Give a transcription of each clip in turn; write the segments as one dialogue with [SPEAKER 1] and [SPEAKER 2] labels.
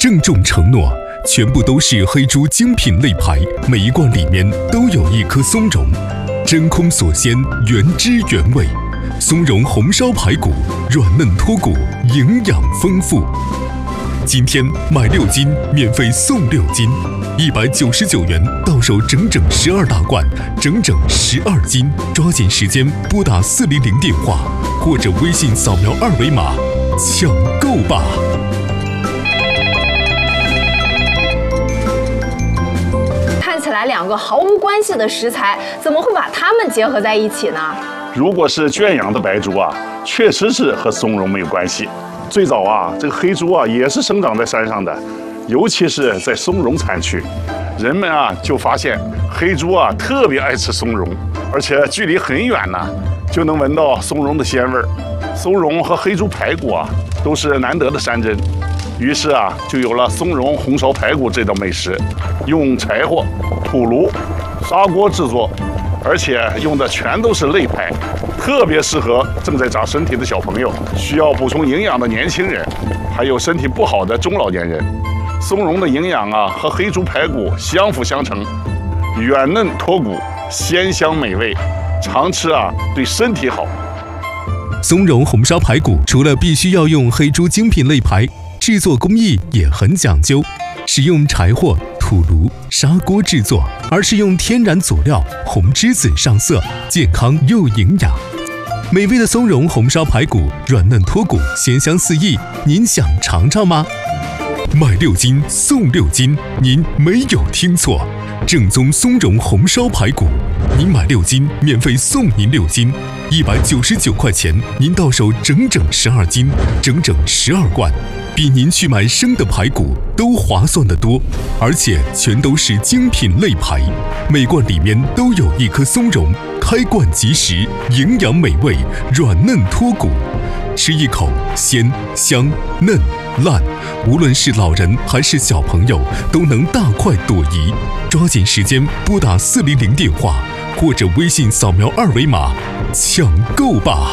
[SPEAKER 1] 郑重承诺，全部都是黑猪精品肋排，每一罐里面都有一颗松茸，真空锁鲜，原汁原味。松茸红烧排骨，软嫩脱骨，营养丰富。今天买6斤免费送6斤，199元到手整整12大罐，整整12斤。抓紧时间拨打400电话，或者微信扫描2维码，抢购吧！
[SPEAKER 2] 看起来2个毫无关系的食材，怎么会把它们结合在一起呢？
[SPEAKER 3] 如果是圈养的白猪啊，确实是和松茸没有关系。最早啊，这个黑猪啊也是生长在山上的，尤其是在松茸产区，人们啊就发现黑猪啊特别爱吃松茸，而且距离很远呢，就能闻到松茸的鲜味儿。松茸和黑猪排骨啊都是难得的山珍，于是啊就有了松茸红烧排骨这道美食，用柴火、土炉、砂锅制作，而且用的全都是肋排，特别适合正在长身体的小朋友，需要补充营养的年轻人，还有身体不好的中老年人。松茸的营养啊和黑猪排骨相辅相成，软嫩脱骨，鲜香美味，常吃啊对身体好。
[SPEAKER 1] 松茸红烧排骨除了必须要用黑猪精品肋排，制作工艺也很讲究，使用柴火、土炉、砂锅制作，而是用天然佐料红栀子上色，健康又营养。美味的松茸红烧排骨，软嫩脱骨，鲜香四溢，您想尝尝吗？买6斤送6斤，您没有听错，正宗松茸红烧排骨，您买6斤免费送您6斤，199块钱，您到手整整12斤，整整12罐，比您去买生的排骨都划算得多，而且全都是精品肋排，每罐里面都有一颗松茸，开罐即食，营养美味，软嫩脱骨，吃一口鲜香嫩烂，无论是老人还是小朋友都能大快朵颐。抓紧时间拨打400电话，或者微信扫描2维码，抢购吧！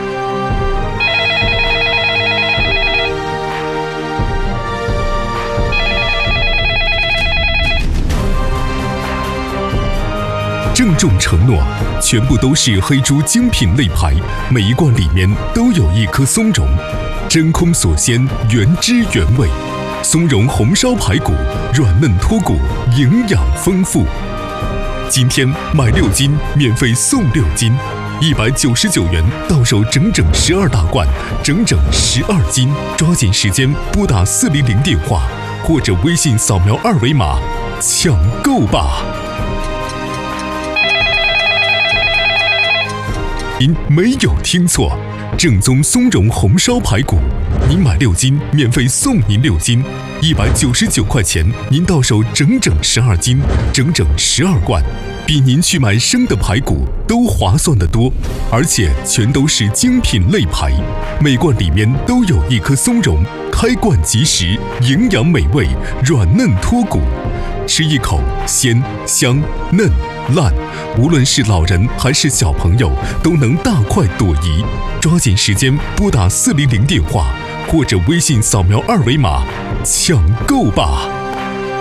[SPEAKER 1] 郑重承诺，全部都是黑猪精品肋排，每一罐里面都有一颗松茸，真空锁鲜，原汁原味。松茸红烧排骨，软嫩脱骨，营养丰富。今天买6斤免费送6斤，199元到手整整12大罐，整整12斤。抓紧时间拨打400电话，或者微信扫描2维码，抢购吧！您没有听错，正宗松茸红烧排骨，您买6斤免费送您6斤，199块钱，您到手整整12斤，整整12罐，比您去买生的排骨都划算得多，而且全都是精品肋排，每罐里面都有一颗松茸，开罐即食，营养美味，软嫩脱骨，吃一口鲜香嫩烂，无论是老人还是小朋友都能大快朵颐。抓紧时间拨打400电话，或者微信扫描2维码，抢购吧！